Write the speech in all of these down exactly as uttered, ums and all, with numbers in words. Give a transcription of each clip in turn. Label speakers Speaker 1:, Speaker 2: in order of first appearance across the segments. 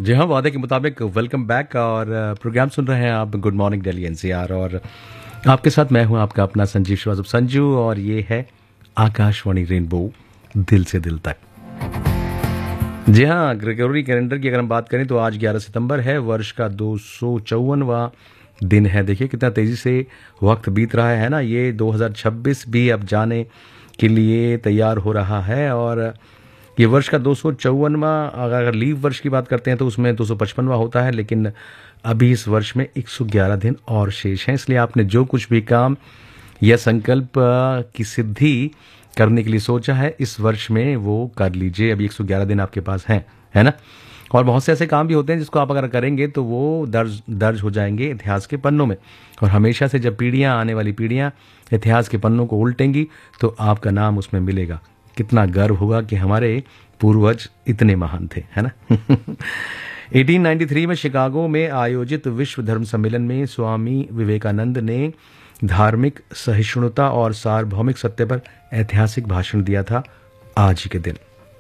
Speaker 1: जी हाँ, वादे के मुताबिक वेलकम बैक। और प्रोग्राम सुन रहे हैं आप गुड मॉर्निंग दिल्ली एनसीआर, और आपके साथ मैं हूं आपका अपना संजीव श्रीवास्तव संजू, और ये है आकाशवाणी रेनबो दिल से दिल तक। जी हाँ, ग्रेगोरी कैलेंडर की अगर हम बात करें तो आज ग्यारह सितंबर है, वर्ष का दो सौ चौवनवा दिन है। देखिए कितना तेजी से वक्त बीत रहा है ना। ये दो हज़ार छब्बीस भी अब जाने के लिए तैयार हो रहा है, और ये वर्ष का दो सौ चौवनवा, अगर लीव वर्ष की बात करते हैं तो उसमें दो सौ पचपनवा होता है, लेकिन अभी इस वर्ष में एक सौ ग्यारह दिन और शेष हैं। इसलिए आपने जो कुछ भी काम या संकल्प की सिद्धि करने के लिए सोचा है इस वर्ष में वो कर लीजिए। अभी एक सौ ग्यारह दिन आपके पास हैं, है ना। और बहुत से ऐसे काम भी होते हैं जिसको आप अगर करेंगे तो वो दर्ज दर्ज हो जाएंगे इतिहास के पन्नों में। और हमेशा से जब पीढ़ियां, आने वाली पीढ़ियां इतिहास के पन्नों को उल्टेंगी तो आपका नाम उसमें मिलेगा। कितना गर्व होगा कि हमारे पूर्वज इतने महान थे, है ना। अठारह सौ तिरानवे में शिकागो में आयोजित विश्व धर्म सम्मेलन में स्वामी विवेकानंद ने धार्मिक सहिष्णुता और सार्वभौमिक सत्य पर ऐतिहासिक भाषण दिया था आज ही के दिन।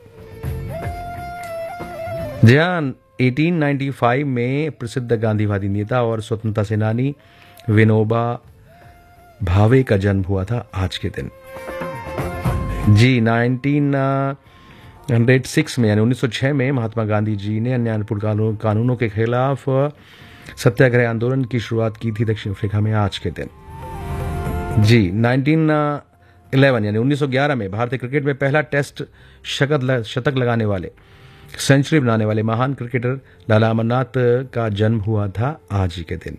Speaker 1: जी हाँ, अठारह सौ पचानवे में प्रसिद्ध गांधीवादी नेता और स्वतंत्रता सेनानी विनोबा भावे का जन्म हुआ था आज के दिन। जी, उन्नीस सौ छह में यानी उन्नीस सौ छह में महात्मा गांधी जी ने अन्यायपूर्ण कानूनों के खिलाफ सत्याग्रह आंदोलन की शुरुआत की थी दक्षिण अफ्रीका में आज के दिन। जी, उन्नीस सौ ग्यारह यानी उन्नीस सौ ग्यारह में भारतीय क्रिकेट में पहला टेस्ट शतक लगाने वाले, सेंचुरी बनाने वाले महान क्रिकेटर लाला अमरनाथ का जन्म हुआ था आज ही के दिन।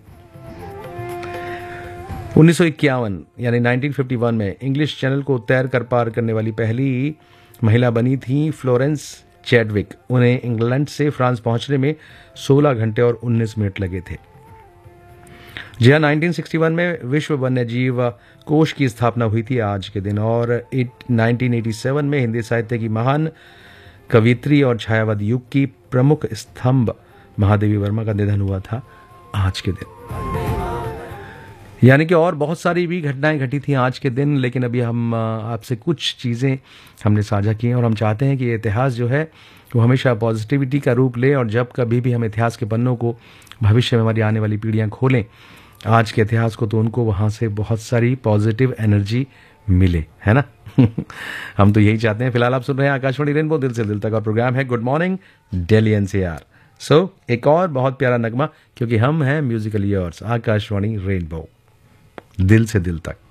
Speaker 1: उन्नीस सौ इक्यावन यानी उन्नीस सौ इक्यावन में इंग्लिश चैनल को तैर कर पार करने वाली पहली महिला बनी थी फ्लोरेंस चैडविक। उन्हें इंग्लैंड से फ्रांस पहुंचने में सोलह घंटे और उन्नीस मिनट लगे थे। जी हाँ, उन्नीस सौ इकसठ में विश्व वन्यजीव कोष की स्थापना हुई थी आज के दिन। और उन्नीस सौ सत्तासी में हिंदी साहित्य की महान कवित्री और छायावाद युग की प्रमुख स्तंभ महादेवी वर्मा का निधन हुआ था आज के दिन। यानी कि और बहुत सारी भी घटनाएं घटी थी आज के दिन, लेकिन अभी हम आपसे कुछ चीज़ें हमने साझा की हैं, और हम चाहते हैं कि ये इतिहास जो है वो हमेशा पॉजिटिविटी का रूप ले, और जब कभी भी हम इतिहास के पन्नों को भविष्य में हमारी आने वाली पीढ़ियां खोलें आज के इतिहास को, तो उनको वहाँ से बहुत सारी पॉजिटिव एनर्जी मिले, है ना। हम तो यही चाहते हैं। फिलहाल आप सुन रहे हैं आकाशवाणी रेनबो दिल से दिल तक, और प्रोग्राम है गुड मॉर्निंग दिल्ली एनसीआर। सो एक और बहुत प्यारा नगमा, क्योंकि हम हैं म्यूजिकल ईयर्स, आकाशवाणी रेनबो दिल से दिल तक।